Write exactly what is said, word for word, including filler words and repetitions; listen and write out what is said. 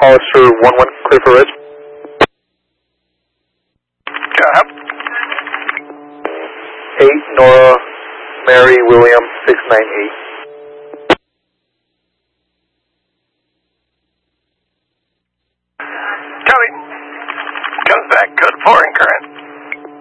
Hollister one one, clear for res. Yep. eight, Nora, Mary, William, six nine eight. Copy. Comes back, code four and